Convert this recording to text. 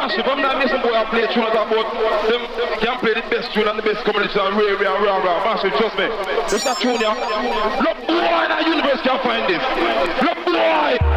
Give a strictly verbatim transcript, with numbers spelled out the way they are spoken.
massive. I'm not missing boy I play tunes about them can play the best tune and the best comedy and Ray Ray and Rah Rah. Massive, trust me. It's not tune here. Look boy in the universe can find this. Look boy.